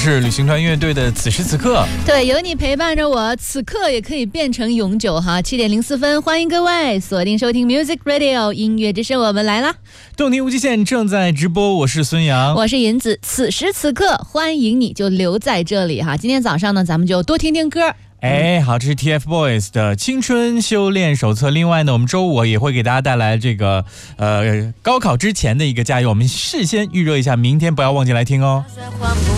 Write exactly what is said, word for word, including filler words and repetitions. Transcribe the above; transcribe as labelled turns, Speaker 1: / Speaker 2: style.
Speaker 1: 是旅行团乐队的此时此刻。
Speaker 2: 对，有你陪伴着我，此刻也可以变成永久哈。七点零四分，欢迎各位锁定收听 Music Radio 音乐之声，我们来啦！
Speaker 1: 动听无极限正在直播，我是孙杨，
Speaker 2: 我是银子。此时此刻，欢迎你就留在这里哈。今天早上呢，咱们就多听听歌。
Speaker 1: 哎，好，这是 T F Boys 的青春修炼手册。另外呢，我们周五也会给大家带来这个呃高考之前的一个加油，我们事先预热一下，明天不要忘记来听哦。